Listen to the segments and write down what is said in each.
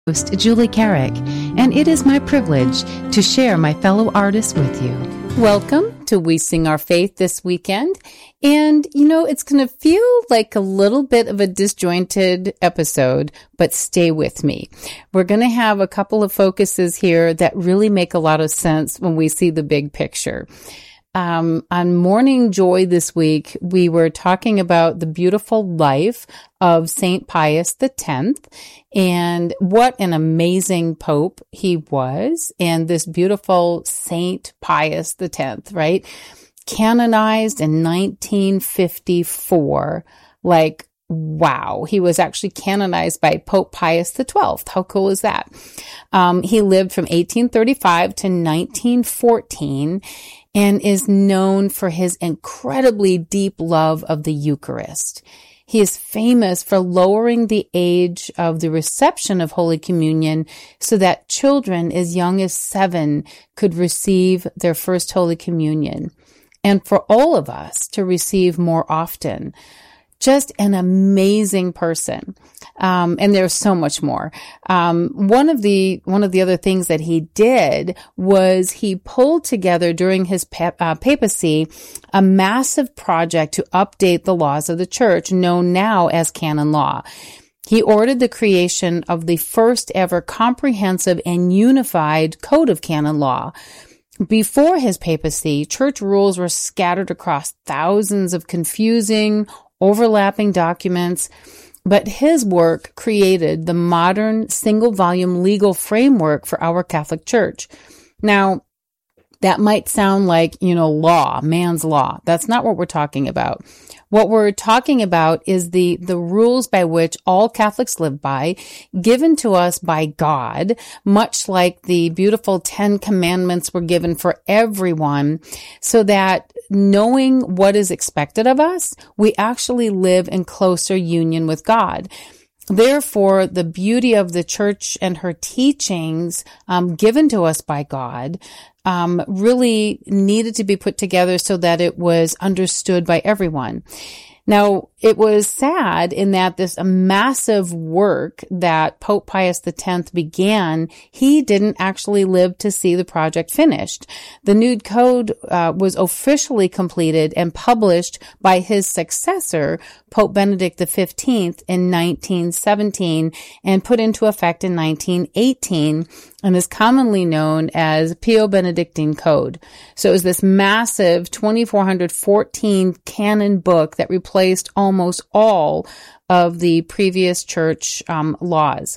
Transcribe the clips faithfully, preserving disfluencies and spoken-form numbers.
Host Julie Carrick, and it is my privilege to share my fellow artists with you. Welcome to We Sing Our Faith this weekend. And, you know, it's going to feel like a little bit of a disjointed episode, but stay with me. We're going to have a couple of focuses here that really make a lot of sense when we see the big picture. Um, on Morning Joy this week, we were talking about the beautiful life of Saint Pius X and what an amazing pope he was, and this beautiful Saint Pius X, right? Canonized in nineteen fifty-four. Like, wow. He was actually canonized by Pope Pius the twelfth. How cool is that? Um, he lived from eighteen thirty-five to nineteen fourteen. And is known for his incredibly deep love of the Eucharist. He is famous for lowering the age of the reception of Holy Communion so that children as young as seven could receive their first Holy Communion, and for all of us to receive more often. Just an amazing person. Um, and there's so much more. Um, one of the, one of the other things that he did was he pulled together during his pa- uh, papacy a massive project to update the laws of the church, known now as canon law. He ordered the creation of the first ever comprehensive and unified code of canon law. Before his papacy, church rules were scattered across thousands of confusing, overlapping documents, but his work created the modern single-volume legal framework for our Catholic Church. Now, that might sound like, you know, law, man's law. That's not what we're talking about. What we're talking about is the, the rules by which all Catholics live by, given to us by God, much like the beautiful Ten Commandments were given for everyone, so that knowing what is expected of us, we actually live in closer union with God. Therefore, the beauty of the church and her teachings, um, given to us by God, um, really needed to be put together so that it was understood by everyone. Now, it was sad in that this massive work that Pope Pius X began, he didn't actually live to see the project finished. The new code uh, was officially completed and published by his successor, Pope Benedict the fifteenth, in nineteen seventeen and put into effect in nineteen eighteen, and is commonly known as Pio Benedictine Code. So it was this massive twenty-four fourteen canon book that replaced almost all of the previous church um, laws.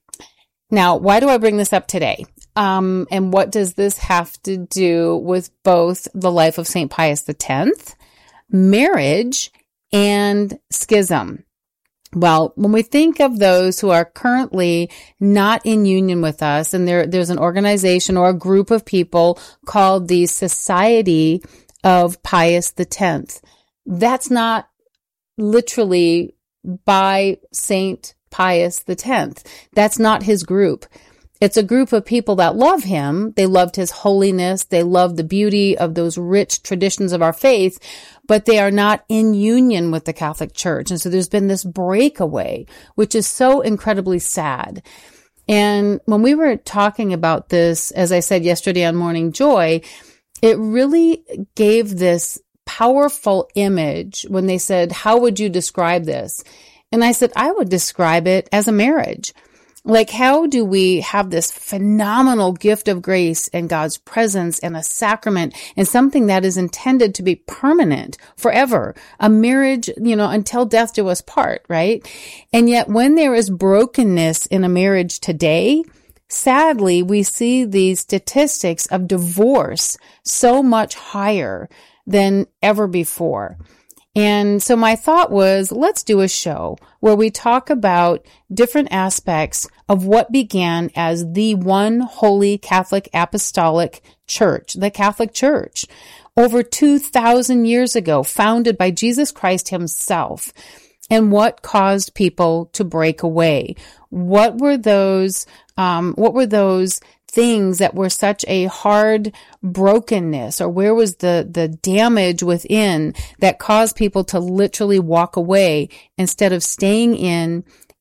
Now, why do I bring this up today? Um, and what does this have to do with both the life of Saint Pius X, marriage, and schism? Well, when we think of those who are currently not in union with us, and there, there's an organization or a group of people called the Society of Pius X, that's not literally by Saint Pius X. That's not his group. It's a group of people that love him. They loved his holiness. They love the beauty of those rich traditions of our faith, but they are not in union with the Catholic Church. And so there's been this breakaway, which is so incredibly sad. And when we were talking about this, as I said yesterday on Morning Joy, it really gave this powerful image when they said, how would you describe this? And I said, I would describe it as a marriage. Like, how do we have this phenomenal gift of grace and God's presence and a sacrament and something that is intended to be permanent forever, a marriage, you know, until death do us part, right? And yet when there is brokenness in a marriage today, sadly, we see the statistics of divorce so much higher than ever before. And so my thought was, let's do a show where we talk about different aspects of what began as the one holy Catholic Apostolic Church, the Catholic Church, over two thousand years ago, founded by Jesus Christ himself, and what caused people to break away. What were those, um, what were those things that were such a hard brokenness, or where was the, the damage within that caused people to literally walk away instead of staying in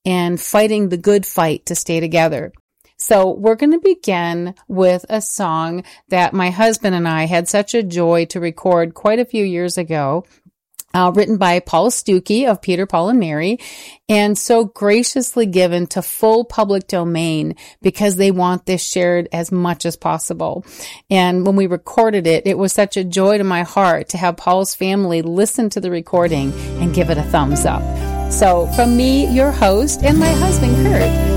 and fighting the good fight to stay together. So we're going to begin with a song that my husband and I had such a joy to record quite a few years ago. Uh, written by Paul Stuckey of Peter, Paul, and Mary, and so graciously given to full public domain because they want this shared as much as possible. And when we recorded it, it was such a joy to my heart to have Paul's family listen to the recording and give it a thumbs up. So from me, your host, and my husband, Kurt,